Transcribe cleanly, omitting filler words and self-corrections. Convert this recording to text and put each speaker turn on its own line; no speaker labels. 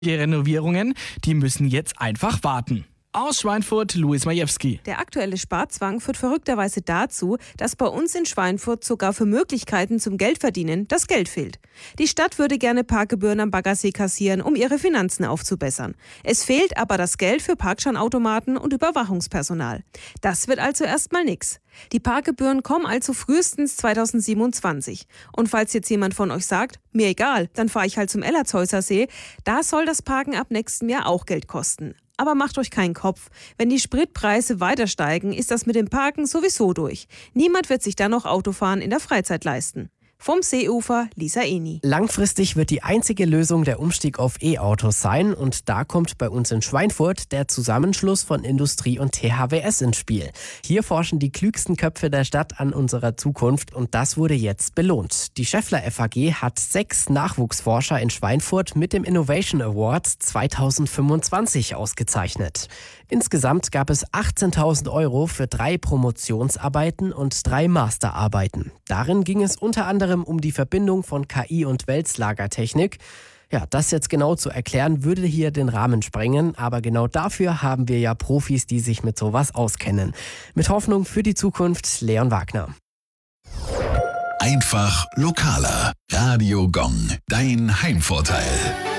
Die Renovierungen, die müssen jetzt einfach warten. Aus Schweinfurt, Luis Majewski.
Der aktuelle Sparzwang führt verrückterweise dazu, dass bei uns in Schweinfurt sogar für Möglichkeiten zum Geldverdienen das Geld fehlt. Die Stadt würde gerne Parkgebühren am Baggersee kassieren, um ihre Finanzen aufzubessern. Es fehlt aber das Geld für Parkscheinautomaten und Überwachungspersonal. Das wird also erstmal nix. Die Parkgebühren kommen also frühestens 2027. Und falls jetzt jemand von euch sagt, mir egal, dann fahre ich halt zum Ellerzeusser See, da soll das Parken ab nächstem Jahr auch Geld kosten. Aber macht euch keinen Kopf. Wenn die Spritpreise weiter steigen, ist das mit dem Parken sowieso durch. Niemand wird sich dann noch Autofahren in der Freizeit leisten. Vom Seeufer, Lisa Eni.
Langfristig wird die einzige Lösung der Umstieg auf E-Autos sein und da kommt bei uns in Schweinfurt der Zusammenschluss von Industrie und THWS ins Spiel. Hier forschen die klügsten Köpfe der Stadt an unserer Zukunft und das wurde jetzt belohnt. Die Schaeffler FAG hat 6 Nachwuchsforscher in Schweinfurt mit dem Innovation Award 2025 ausgezeichnet. Insgesamt gab es 18.000 € für 3 Promotionsarbeiten und 3 Masterarbeiten. Darin ging es unter anderem um die Verbindung von KI und Wälzlagertechnik. Ja, das jetzt genau zu erklären, würde hier den Rahmen sprengen, aber genau dafür haben wir ja Profis, die sich mit sowas auskennen. Mit Hoffnung für die Zukunft, Leon Wagner.
Einfach lokaler. Radio Gong, dein Heimvorteil.